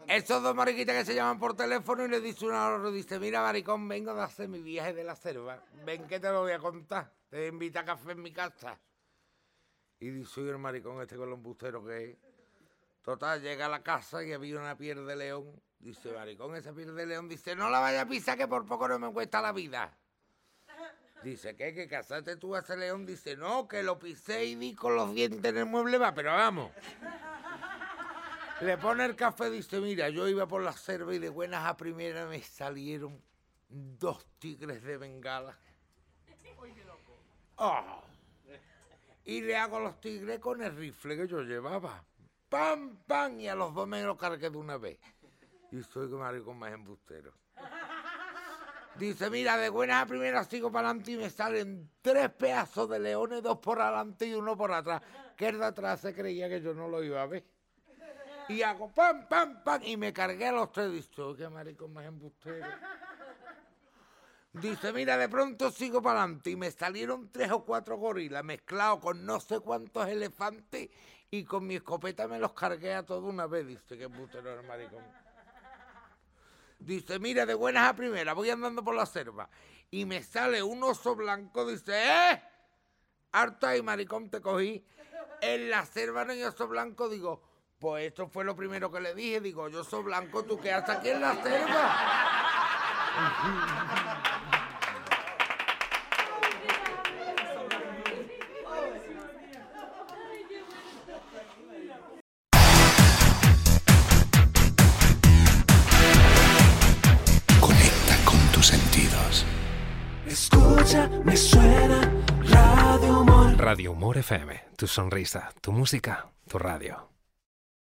Esos dos mariquitas que se llaman por teléfono y le dice uno al otro, dice, mira, maricón, vengo de hacer mi viaje de la selva. Ven que te lo voy a contar. Te invita a café en mi casa. Y dice, oye, el maricón este con los embusteros que es. Total, llega a la casa y había una piel de león. Dice, maricón, esa piel de león. Dice, no la vaya a pisar que por poco no me cuesta la vida. Dice, ¿qué? ¿Que casaste tú a ese león? Dice, no, que lo pisé y di con los dientes en el mueble, va, pero vamos. Le pone el café, dice, mira, yo iba por la selva y de buenas a primeras me salieron 2 tigres de Bengala. Oh. Y le hago los tigres con el rifle que yo llevaba. ¡Pam, pam! Y a los 2 me lo cargué de una vez. Y soy que maricón más embustero. Dice, mira, de buenas a primeras sigo para adelante y me salen 3 pedazos de leones, 2 por adelante y 1 por atrás. Que el de atrás se creía que yo no lo iba a ver. Y hago pam, pam, pam, y me cargué a los 3. Dice, oh, qué maricón más embustero. Dice, mira, de pronto sigo para adelante y me salieron 3 o 4 gorilas mezclados con no sé cuántos elefantes y con mi escopeta me los cargué a todos una vez. Dice, qué embustero el maricón. Dice, mira, de buenas a primeras voy andando por la selva y me sale un oso blanco. Dice, harta y maricón te cogí. En la selva no hay oso blanco. Digo, pues esto fue lo primero que le dije. Digo, yo soy blanco, ¿tú qué haces aquí en la selva? Conecta con tus sentidos. Escucha, me suena Radio Humor. Radio Humor FM, tu sonrisa, tu música, tu radio.